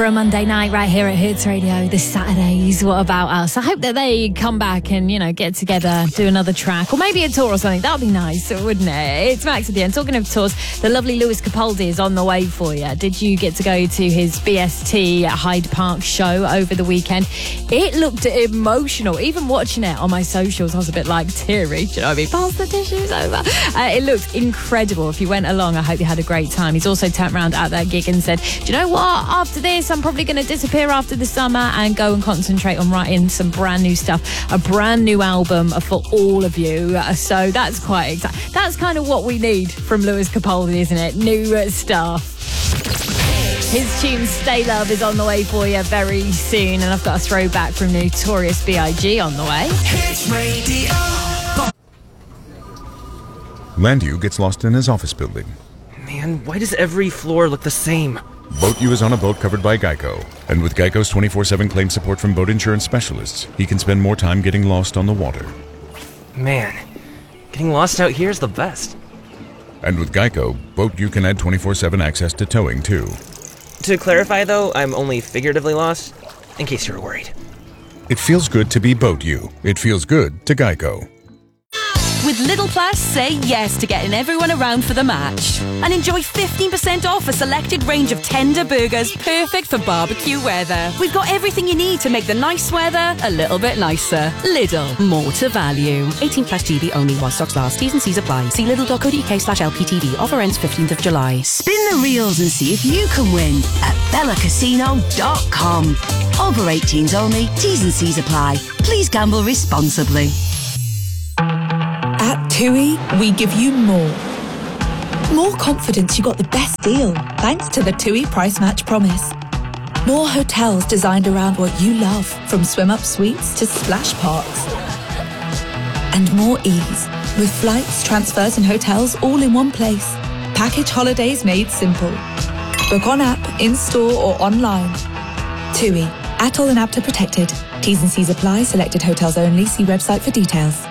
For a Monday night right here at Hits Radio, this Saturday's What About Us. I hope that they come back and, get together, do another track, or maybe a tour or something. That would be nice, wouldn't it? It's Max at the end. Talking of tours, the lovely Lewis Capaldi is on the way for you. Did you get to go to his BST Hyde Park show over the weekend? It looked emotional. Even watching it on my socials, I was a bit like teary. Do you know what I mean? Pass the tissues over. It looked incredible. If you went along, I hope you had a great time. He's also turned around at that gig and said, do you know what? After this, I'm probably going to disappear after the summer and go and concentrate on writing some brand new stuff, a brand new album for all of you. So that's quite exciting. That's kind of what we need from Lewis Capaldi, isn't it? New stuff. His tune Stay Love is on the way for you very soon, and I've got a throwback from Notorious B.I.G. on the way. Hits Radio. Landu gets lost in his office building. Man, why does every floor look the same? Boat U is on a boat covered by Geico. And with Geico's 24/7 claim support from boat insurance specialists, he can spend more time getting lost on the water. Man, getting lost out here is the best. And with Geico, Boat U can add 24/7 access to towing, too. To clarify, though, I'm only figuratively lost, in case you were worried. It feels good to be Boat U. It feels good to Geico. With Lidl Plus, say yes to getting everyone around for the match. And enjoy 15% off a selected range of tender burgers perfect for barbecue weather. We've got everything you need to make the nice weather a little bit nicer. Lidl, more to value. 18 plus GB only while stocks last. T's and C's apply. See lidl.co.uk/LPTV. Offer ends 15th of July. Spin the reels and see if you can win at BellaCasino.com. Over 18s only. T's and C's apply. Please gamble responsibly. At TUI, we give you more. More confidence you got the best deal, thanks to the TUI Price Match Promise. More hotels designed around what you love, from swim-up suites to splash parks. And more ease, with flights, transfers and hotels all in one place. Package holidays made simple. Book on app, in-store or online. TUI, ATOL and APTA protected. T's and C's apply, selected hotels only. See website for details.